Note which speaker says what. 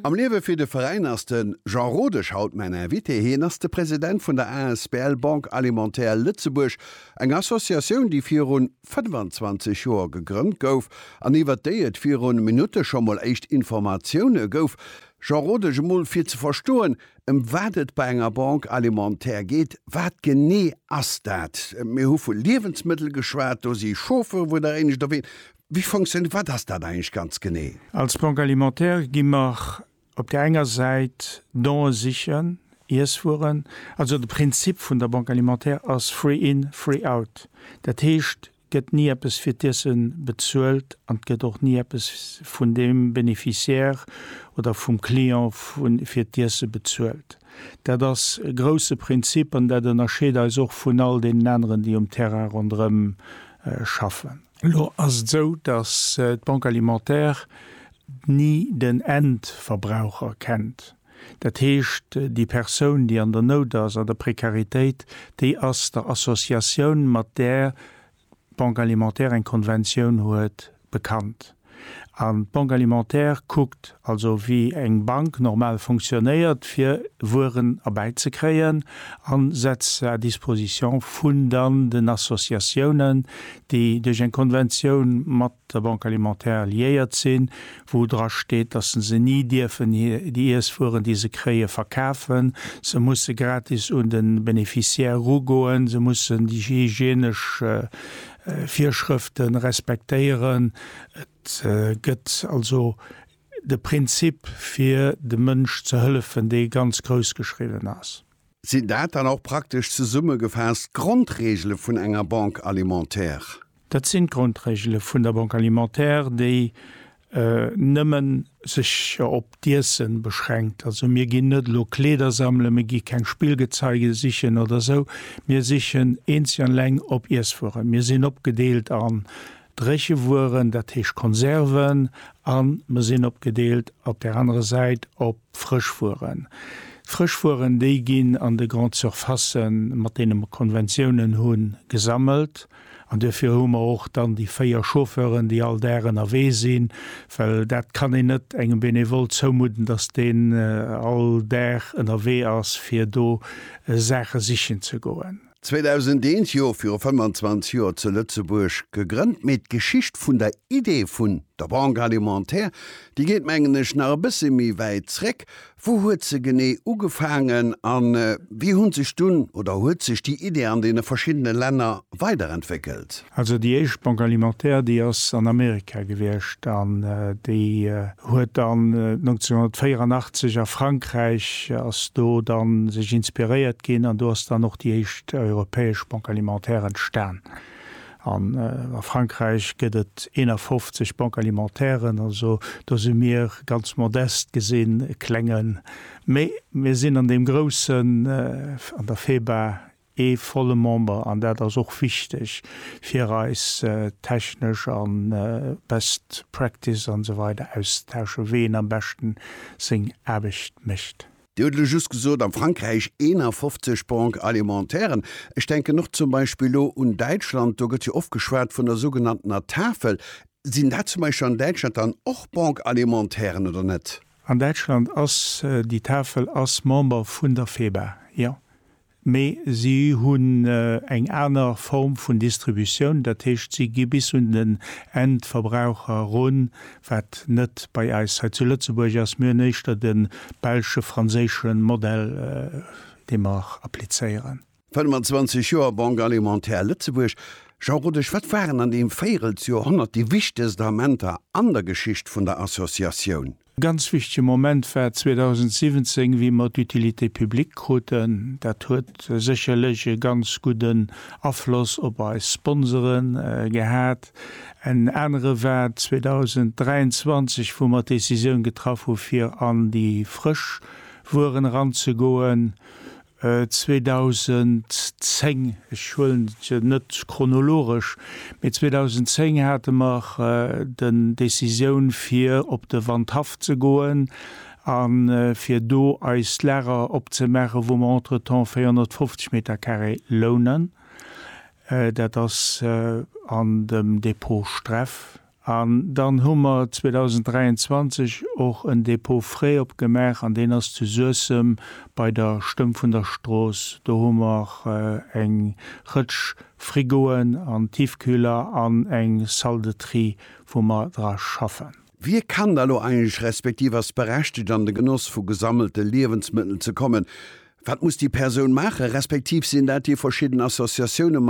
Speaker 1: Am Lewe fir de Vereinersten Jean Rodech haut meiner Witte hinnerste Präsident vun der ASBL Bank Alimentaire Lützeburg, eng Assoziatioun, die vir rund 25 Joer gegrünnt gouf, aniwwer déiet vir rund Minute schon mal echt Informationoune gouf. Jean Rodech moll fir ze verstoen, watet bei enger Bank Alimentaire geht, wat gené ass dat? Mir hu vu Lebensmittel geschwert, do sie Schofe, wo der einig da weet. Wie funktioniert wat das da eigentlich ganz gené?
Speaker 2: Als Bank Alimentaire gimmer op der enger Seite don sichern, Ersfuhren, also das Prinzip von der Bank Alimentaire als free in, free out. Dat heescht, gëtt nie etwas für dessen bezuelt und gëtt auch nie etwas von dem Beneficiär oder vom Klient für dessen bezuelt. Das große Prinzip und das unterscheidet also auch von all den anderen, die Terra rundherum schaffen. Lo as so, dass die Bank Alimentaire nie den Endverbraucher kennt. Dat heescht die Person, die an der Not ist, an der Prekarität, die aus der Assoziation mat der Bank Alimentaire en Konvention huet bekannt. An Bank Alimentaire guckt also wie eng Bank normal funktioniert, fir Wuren Arbeit zu kreieren, an setzt à Disposition vun dann den Assoziationen, die durch en Konvention mat der Bank Alimentaire liiert sinn, wo dra steht, dass se nie dürfen die Ersfuhren diese Kreie verkaufen, se muss gratis und den Beneficiär rugoen, se muss die hygienisch Vorschriften respektieren. Et gëtt also de Prinzip fir de Mënsch ze hëllefen, déi ganz groß geschrieben ass.
Speaker 1: Sind dat dann auch praktisch zu Summe gefasst Grundregelle vun enger Bank Alimentaire?
Speaker 2: Dat sind Grundregelle vun der Bank Alimentaire, déi nëmmen sich op Diessen beschränkt. Also mir gin net lo Kleder samle, mir gi kein Spielgezeige sichen oder so. Mir sichen enzjan leng op Ersfuhren. Mir sinn opgedeelt an Drechewuren, dat heech Konserven, an mir sinn opgedeelt op der andere Seite op Frischfuhren. Frischfuhren déi ginn an de Grand Surfassen mat denen Konventionen hunn gesammelt. An dafür hummer auch dann die 4 Chauffeuren, die all deren erwe sinn, weil dat kann ich net engem benevol zumuten, dass den all der en erwe ass fir do Sache sichchen zu goen.
Speaker 1: 2001 Jahr für 25 Jahre zu Lützeburg gegründet mit Geschichte von der Idee von der Bank Alimentaire, die geht mengenisch nach ein bisschen mehr weit zurück. Wo hat sie genau angefangen an wie haben sich tun oder hat sich die Idee an den verschiedenen Ländern weiterentwickelt?
Speaker 2: Also die erste Bank Alimentaire, die ist an Amerika gewesen, die hat dann 1984 in Frankreich, als du dann sich inspiriert gehen, und du hast dann noch die erste europäische Bank Alimentaire entstanden. An Frankreich gëtt et 51 Bank Alimentairen, also da se mir ganz modest gesinn klengen. Me sinn an dem grossen an der FEBA volle Member, an dat as och wichtig fir Reis technisch an Best Practice an so weiter austausche, wen am besten sing erbicht mischt.
Speaker 1: Die hat just gesagt, an Frankreich 51 Bank Alimentairen. Ich denke noch zum Beispiel in Deutschland, da wird ja oft geschwärzt von der sogenannten Tafel. Sind da zum Beispiel in Deutschland dann auch Bank Alimentairen oder nicht?
Speaker 2: An Deutschland ist die Tafel als Member von der FEBA, ja. Me sie hunn eng einer Form von Distribution, dat hecht sie gi bis hun den Endverbraucher run, wat net bei Eis zu Lützeburg as mir nicht den belsche franzischen Modell demach appliieren.
Speaker 1: 25 Jahre Bank Alimentaire Lützeburg. Jean Rodech, wat waren an dem 4. Jahrhundert die wichtigsten Momente an der Geschichte von der Assoziation?
Speaker 2: Ganz wichtig Moment war 2017, wie man die Utilité publique kruten. Dat huet sicherlich ganz guten Abfluss op als Sponsoren gehabt. Ein andere war 2023, wo man Decision getroffen fir an die Frischwuren ranzugoen. 2010, Schulen net chronologisch, mit 2010 hatte man den Decision fir op de Wandhaft zu goen, an fir do als Lehrer opzemerken, wo man entretemps 450 Meter carré lohnen, dat das an dem Depot Streff an dann hummer 2023 och een Depot frei opgemerk an den ass zu Sösem bei der Stimm vun der Stroos do hummer eng Rëtsch Frigoen an Tiefkühler an eng Saldetrie wo man dra schaffen.
Speaker 1: Wie kann da lo eigentlich respektiv als berechtigt an den Genuss vu gesammelte Lebensmittel zu kommen? Was muss die Person machen, respektiv sind dat die verschiedenen Assoziationen